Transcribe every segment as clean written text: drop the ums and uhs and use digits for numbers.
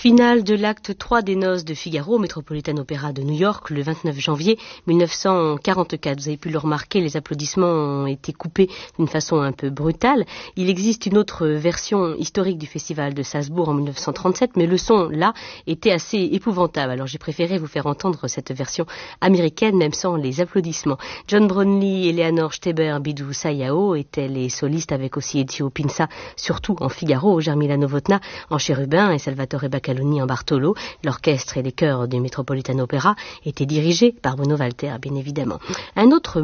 Finale de l'acte 3 des Noces de Figaro au Metropolitan Opera de New York le 29 janvier 1944. Vous avez pu le remarquer, les applaudissements ont été coupés d'une façon un peu brutale. Il existe une autre version historique du festival de Salzbourg en 1937, mais le son, là, était assez épouvantable. Alors j'ai préféré vous faire entendre cette version américaine, même sans les applaudissements. John Brownlee, Eleanor Steber, Bidou Sayao étaient les solistes, avec aussi Ezio Pinza, surtout en Figaro, Jarmila Novotná en Chérubin et Salvatore Baccaloni en Bartolo. L'orchestre et les chœurs du Metropolitan Opera étaient dirigés par Bruno Walter, bien évidemment. Un autre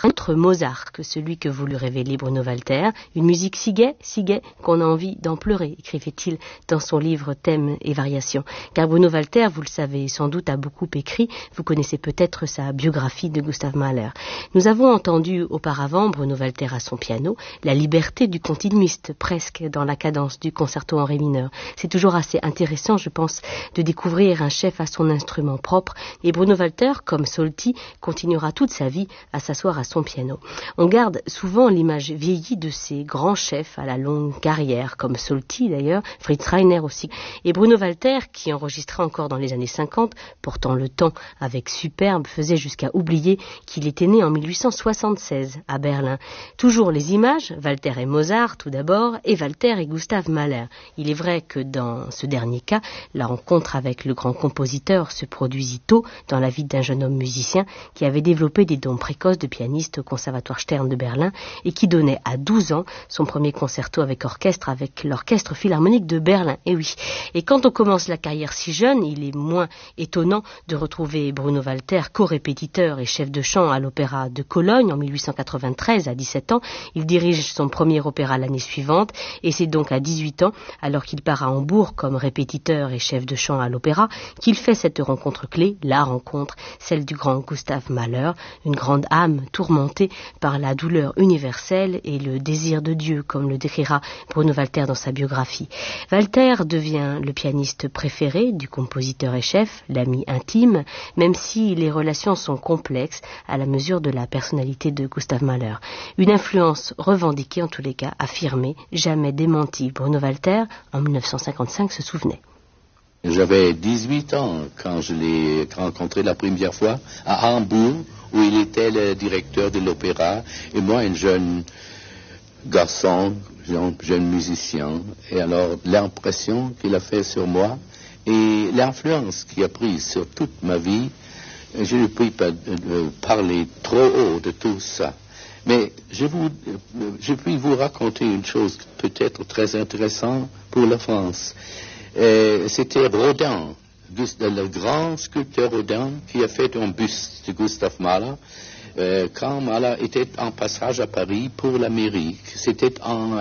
Mozart que celui que voulut révéler Bruno Walter, une musique si gaie qu'on a envie d'en pleurer, écrivait-il dans son livre Thèmes et variations. Car Bruno Walter, vous le savez sans doute, a beaucoup écrit. Vous connaissez peut-être sa biographie de Gustav Mahler. Nous avons entendu auparavant Bruno Walter à son piano, la liberté du continuiste, presque dans la cadence du concerto en ré mineur. C'est toujours assez intéressant, je pense, de découvrir un chef à son instrument propre, et Bruno Walter, comme Solti, continuera toute sa vie à s'asseoir à son piano. On garde souvent l'image vieillie de ces grands chefs à la longue carrière, comme Solti d'ailleurs, Fritz Reiner aussi, et Bruno Walter, qui enregistrait encore dans les années 50, portant le temps avec superbe, faisait jusqu'à oublier qu'il était né en 1876 à Berlin. Toujours les images, Walter et Mozart tout d'abord, et Walter et Gustav Mahler. Il est vrai que dans ce dernier cas, la rencontre avec le grand compositeur se produisit tôt dans la vie d'un jeune homme musicien qui avait développé des dons précoces de pianiste au Conservatoire Stern de Berlin et qui donnait à 12 ans son premier concerto avec orchestre avec l'Orchestre Philharmonique de Berlin. Et oui. Et quand on commence la carrière si jeune, il est moins étonnant de retrouver Bruno Walter, co-répétiteur et chef de chant à l'Opéra de Cologne en 1893 à 17 ans. Il dirige son premier opéra l'année suivante et c'est donc à 18 ans, alors qu'il part à Hambourg comme répétiteur et chef de chant à l'opéra, qu'il fait cette rencontre clé, la rencontre, celle du grand Gustav Mahler, une grande âme tourmentée par la douleur universelle et le désir de Dieu, comme le décrira Bruno Walter dans sa biographie. Walter devient le pianiste préféré du compositeur et chef, l'ami intime, même si les relations sont complexes à la mesure de la personnalité de Gustav Mahler. Une influence revendiquée, en tous les cas, affirmée, jamais démentie. Bruno Walter, en 1955, se souvenait. J'avais 18 ans quand je l'ai rencontré la première fois à Hambourg, où il était le directeur de l'opéra, et moi, un jeune garçon, jeune musicien. Et alors, l'impression qu'il a fait sur moi et l'influence qu'il a prise sur toute ma vie, je ne puis pas parler trop haut de tout ça. Mais je puis vous raconter une chose peut-être très intéressante pour la France. C'était Rodin, le grand sculpteur Rodin, qui a fait un buste de Gustav Mahler quand Mahler était en passage à Paris pour l'Amérique. C'était en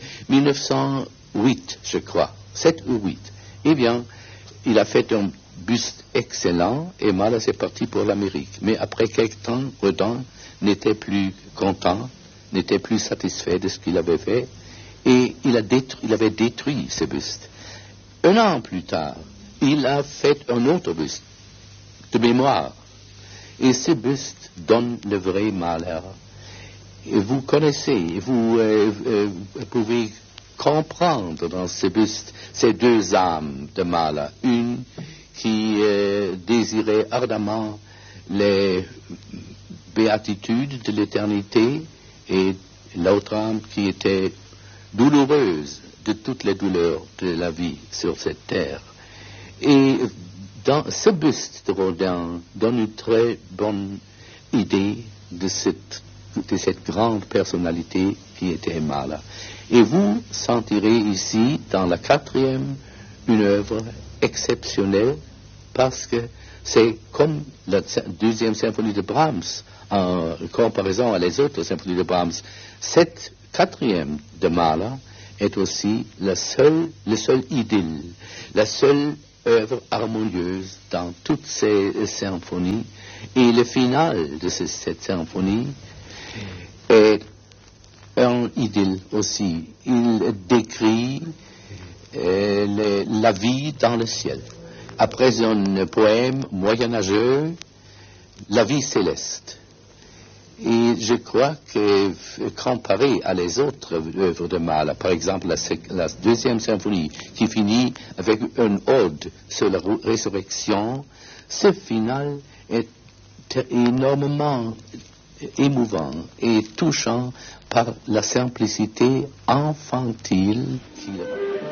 1908, je crois, 7 ou 8. Eh bien, il a fait un buste excellent et Mahler s'est parti pour l'Amérique. Mais après quelque temps, Rodin n'était plus content, n'était plus satisfait de ce qu'il avait fait et il avait détruit ce buste. Un an plus tard, il a fait un autre buste de mémoire. Et ce buste donne le vrai Mahler. Et vous connaissez, vous pouvez comprendre dans ce buste ces deux âmes de Mahler. Une qui désirait ardemment les béatitudes de l'éternité et l'autre âme qui était douloureuse de toutes les douleurs de la vie sur cette terre. Et dans ce buste de Rodin donne une très bonne idée de cette grande personnalité qui était Mahler. Et vous sentirez ici, dans la 4e, une œuvre exceptionnelle parce que c'est comme la 2e symphonie de Brahms en comparaison à les autres symphonies de Brahms. Cette 4e de Mahler est aussi le seul idylle, la seule œuvre harmonieuse dans toutes ces symphonies. Et le final de cette symphonie est un idylle aussi. Il décrit la vie dans le ciel. Après un poème moyenâgeux, la vie céleste. Et je crois que, comparé à les autres œuvres de Mahler, par exemple la deuxième symphonie, qui finit avec une ode sur la résurrection, ce final est énormément émouvant et touchant par la simplicité infantile qu'il